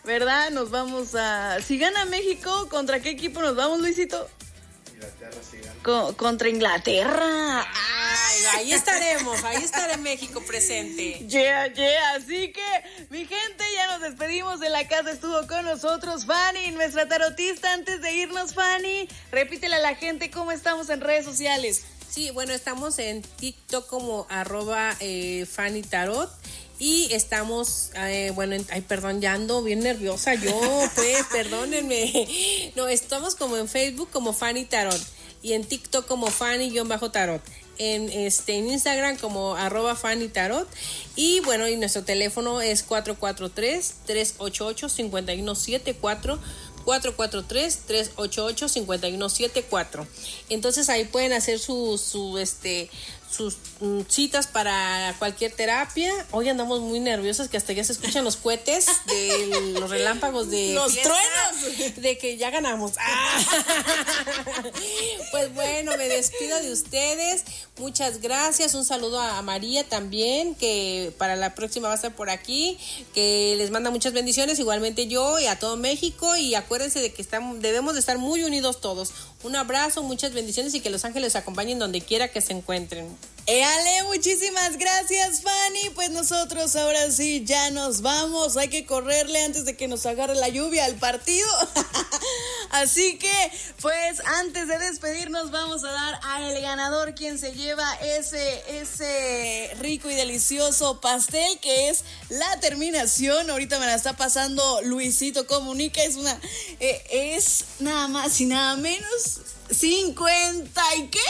¿verdad? Nos vamos a... Si gana México, ¿contra qué equipo nos vamos, Luisito? Inglaterra, sí gana. Contra Inglaterra. Ay, ahí estará México presente. Yeah. Así que, mi gente, ya nos despedimos de la casa. Estuvo con nosotros Fanny, nuestra tarotista. Antes de irnos, Fanny, repítele a la gente cómo estamos en redes sociales. Sí, bueno, estamos en TikTok como @Fanny Tarot. Y estamos, perdón, ya ando bien nerviosa yo, pues, perdónenme. No, estamos como en Facebook como Fanny Tarot y en TikTok como Fanny-Tarot. En Instagram como @Fanny Tarot. Y bueno, y nuestro teléfono es 443-388-5174. 443-388-5174. Entonces ahí pueden hacer sus citas para cualquier terapia. Hoy andamos muy nerviosas que hasta ya se escuchan los cohetes de los relámpagos de los fiesta, truenos de que ya ganamos. Pues bueno, me despido de ustedes. Muchas gracias. Un saludo a María también, que para la próxima va a estar por aquí, que les manda muchas bendiciones, igualmente yo y a todo México. Y acuérdense de que debemos de estar muy unidos todos. Un abrazo, muchas bendiciones y que los ángeles acompañen donde quiera que se encuentren. Ale, muchísimas gracias, Fanny. Pues nosotros ahora sí ya nos vamos. Hay que correrle antes de que nos agarre la lluvia al partido. Así que, pues antes de despedirnos, vamos a dar al ganador quien se lleva ese rico y delicioso pastel, que es la terminación. Ahorita me la está pasando Luisito Comunica. Es nada más y nada menos 50 y ¿qué?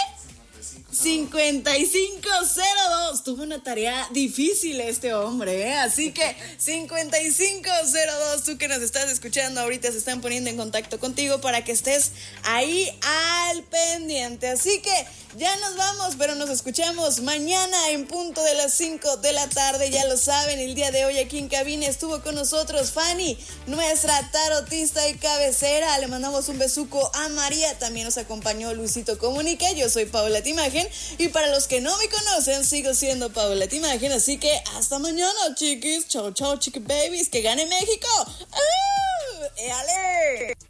5502. Tuvo una tarea difícil este hombre, ¿eh? Así que 5502, tú que nos estás escuchando ahorita, se están poniendo en contacto contigo para que estés ahí al pendiente. Así que ya nos vamos, pero nos escuchamos mañana en punto de las 5 de la tarde. Ya lo saben, el día de hoy aquí en cabina estuvo con nosotros Fanny, nuestra tarotista y cabecera. Le mandamos un besuco a María. También nos acompañó Luisito Comunica. Yo soy Paola Timagen. Y para los que no me conocen, sigo siendo Paola Timagen. Así que hasta mañana, chiquis. Chao, chao, chiqui babies. Que gane México. ¡Ale!